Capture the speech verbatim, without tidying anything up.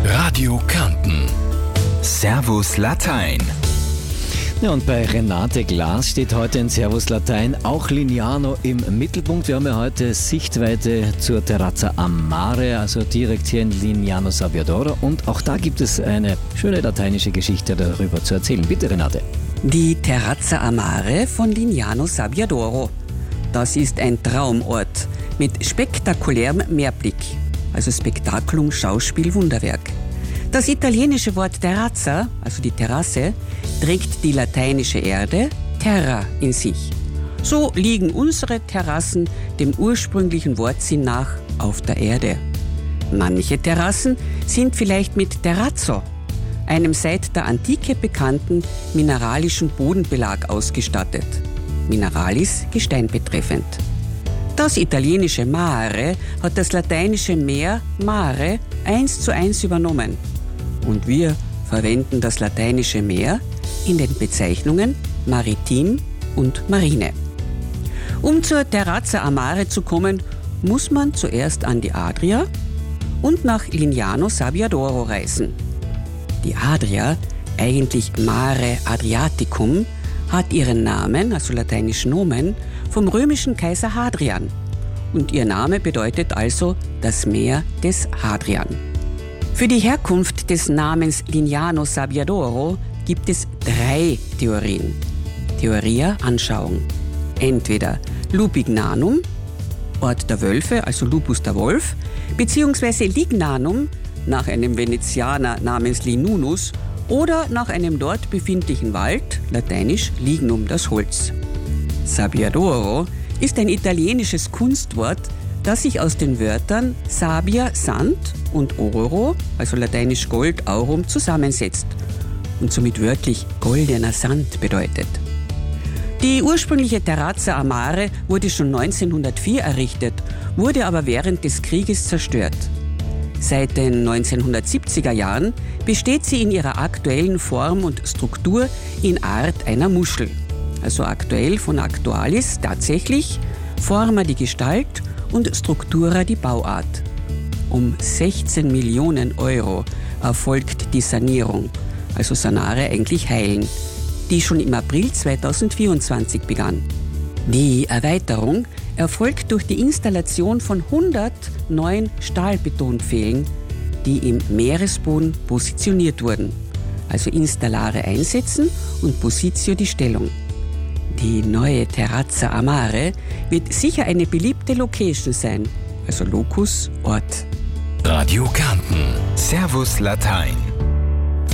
Radio Kärnten. Servus Latein. Ja, und bei Renate Glas steht heute in Servus Latein auch Lignano im Mittelpunkt. Wir haben ja heute Sichtweite zur Terrazza am Mare, also direkt hier in Lignano Sabbiadoro. Und auch da gibt es eine schöne lateinische Geschichte darüber zu erzählen. Bitte, Renate. Die Terrazza am Mare von Lignano Sabbiadoro. Das ist ein Traumort mit spektakulärem Meerblick, also Spektakulum, Schauspiel, Wunderwerk. Das italienische Wort Terrazza, also die Terrasse, trägt die lateinische Erde, terra, in sich. So liegen unsere Terrassen dem ursprünglichen Wortsinn nach auf der Erde. Manche Terrassen sind vielleicht mit Terrazzo, einem seit der Antike bekannten mineralischen Bodenbelag, ausgestattet. Mineralis, Gestein betreffend. Das italienische Mare hat das lateinische Meer, Mare, eins zu eins übernommen. Und wir verwenden das lateinische Meer in den Bezeichnungen maritim und marine. Um zur Terrazza am Mare zu kommen, muss man zuerst an die Adria und nach Lignano Sabbiadoro reisen. Die Adria, eigentlich Mare Adriaticum, hat ihren Namen, also lateinisch Nomen, vom römischen Kaiser Hadrian. Und ihr Name bedeutet also das Meer des Hadrian. Für die Herkunft des Namens Lignano Sabbiadoro gibt es drei Theorien. Theoria, Anschauung. Entweder Lupignanum, Ort der Wölfe, also Lupus der Wolf, beziehungsweise Lignanum, nach einem Venezianer namens Linunus, oder nach einem dort befindlichen Wald, lateinisch Lignum, das Holz. Sabbiadoro ist ein italienisches Kunstwort, das sich aus den Wörtern Sabbia, Sand, und Oro, also lateinisch Gold, Aurum, zusammensetzt und somit wörtlich goldener Sand bedeutet. Die ursprüngliche Terrazza am Mare wurde schon neunzehnhundertvier errichtet, wurde aber während des Krieges zerstört. Seit den neunzehnhundertsiebziger Jahren besteht sie in ihrer aktuellen Form und Struktur in Art einer Muschel. Also aktuell von actualis, tatsächlich, forma die Gestalt und structura die Bauart. Um sechzehn Millionen Euro erfolgt die Sanierung, also sanare eigentlich heilen, die schon im April zweitausendvierundzwanzig begann. Die Erweiterung erfolgt durch die Installation von hundert neuen Stahlbetonpfählen, die im Meeresboden positioniert wurden, also installare einsetzen und positio die Stellung. Die neue Terrazza am Mare wird sicher eine beliebte Location sein, also Locus, Ort. Radio Kärnten. Servus Latein.